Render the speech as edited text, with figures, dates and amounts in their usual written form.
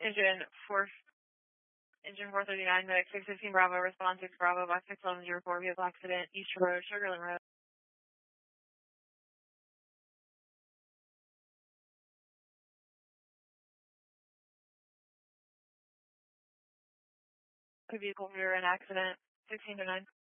Engine 439, medic 615 Bravo, respond 6 Bravo, box 6704, vehicle accident, East Road, Sugarland Road. Vehicle rear end accident, 16 to 9.